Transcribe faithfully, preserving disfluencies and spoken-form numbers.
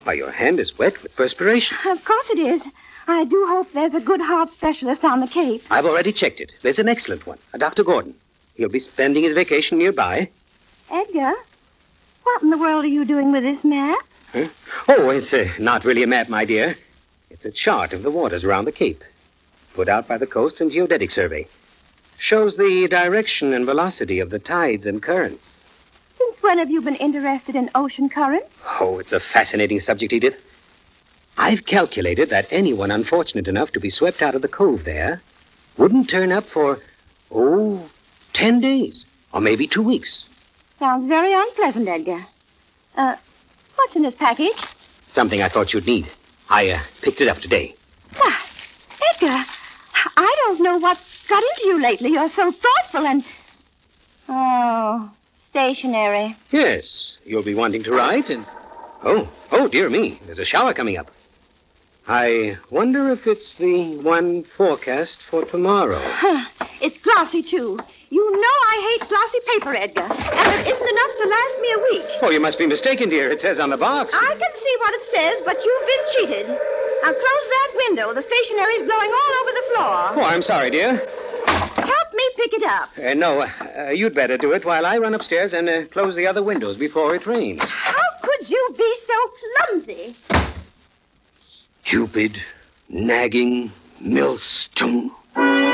Why, your hand is wet with perspiration. Of course it is. I do hope there's a good heart specialist on the Cape. I've already checked it. There's an excellent one, a Doctor Gordon. He'll be spending his vacation nearby. Edgar, what in the world are you doing with this map? Huh? Oh, it's uh, not really a map, my dear. It's a chart of the waters around the Cape, put out by the Coast and Geodetic Survey. Shows the direction and velocity of the tides and currents. Since when have you been interested in ocean currents? Oh, it's a fascinating subject, Edith. I've calculated that anyone unfortunate enough to be swept out of the cove there wouldn't turn up for, oh, ten days, or maybe two weeks. Sounds very unpleasant, Edgar. Uh, what's in this package? Something I thought you'd need. I uh, picked it up today. Why, Edgar, I don't know what's got into you lately. You're so thoughtful and... Oh, stationery. Yes, you'll be wanting to write and... Oh, oh, dear me, there's a shower coming up. I wonder if it's the one forecast for tomorrow. Huh. It's glossy, too. You know I hate glossy paper, Edgar. And there isn't enough to last me a week. Oh, you must be mistaken, dear. It says on the box. I can see what it says, but you've been cheated. Now close that window. The stationery's blowing all over the floor. Oh, I'm sorry, dear. Help me pick it up. Uh, no, uh, you'd better do it while I run upstairs and uh, close the other windows before it rains. How could you be so clumsy? Stupid, nagging millstone.